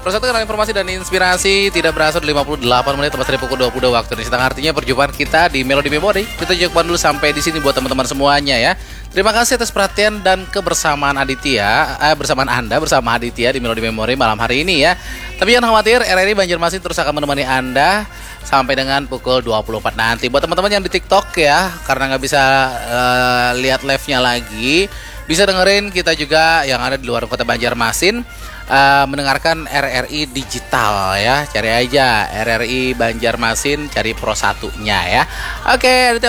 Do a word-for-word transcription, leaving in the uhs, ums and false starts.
Persatukan informasi dan inspirasi tidak berasa di lima puluh delapan menit tepat dari pukul dua puluh dua waktu Indonesia Tengah. Artinya perjumpaan kita di Melody Memory. Kita cukupkan dulu sampai di sini buat teman-teman semuanya ya. Terima kasih atas perhatian dan kebersamaan Aditya, eh, bersamaan Anda bersama Aditya di Melody Memory malam hari ini ya. Tapi jangan khawatir, R R I Banjarmasin terus akan menemani Anda sampai dengan pukul dua puluh empat nanti. Buat teman-teman yang di TikTok ya, karena nggak bisa uh, lihat live-nya lagi, bisa dengerin kita juga yang ada di luar kota Banjarmasin, uh, mendengarkan R R I digital ya. Cari aja R R I Banjarmasin, cari Pro satunya ya. Oke,